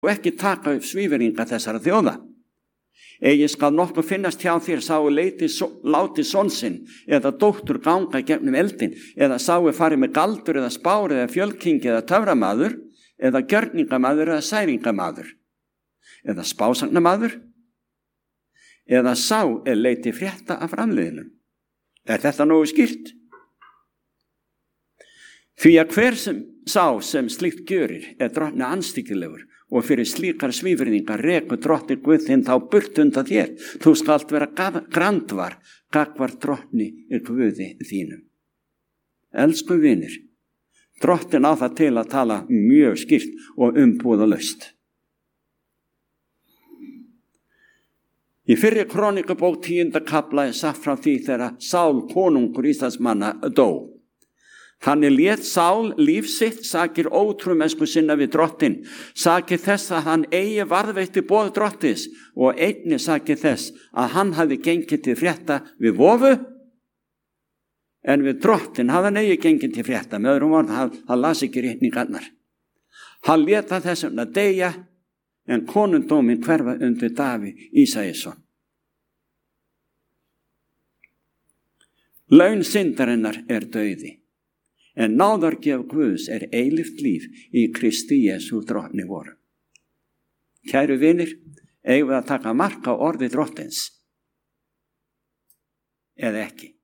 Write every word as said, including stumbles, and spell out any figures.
og ekki taka upp svívirðingar þessara þjóða. Eigi skal nokkuð finnast hjá þér sáu leiti, láti son sinn eða dóttur ganga gegnum eldin, eða sáu farið með galdur eða spár eða fjölking eða töframaður eða gjörningamaður eða særingamaður eða spásagnamaður eða sá er leiti frétta af framliðinum. Er þetta nógu skýrt? Því að hver sem sá sem slíkt gjörir er drottni anstíkilegur, og fyrir slíkar svívirðingar rekur drottni Guð þinn þá burt undan þér. Þú skalt vera grandvar gagnvart drottni er Guði þínum. Elsku vinir, drottin á það til að tala mjög skýrt og umbúðalaust. Í fyrri Krónikabók tíunda kafla er sagt frá því þegar Sál konungur Íslandsmanna dó. Þannig lét Sál líf sitt sakir ótrúmennsku sinna við drottin, sakir þess að hann eigi varðveitti boð drottis og einni sakir þess að hann hafi gengið til frétta við vofu, en við drottin hafði hann eigi gengið til frétta, með öðrum orðum, hann, hann las ekki ritningarnar. Hann lét að þessum að deyja, en konundómin hverfa undir Davíð Ísæsson. Laun syndarinnar er dauði, en náðargjöf Guðs er eilíft líf í Kristi Jesú drottni voru. Kæru vinir, eigum við að taka mark á orði drottins eða ekki?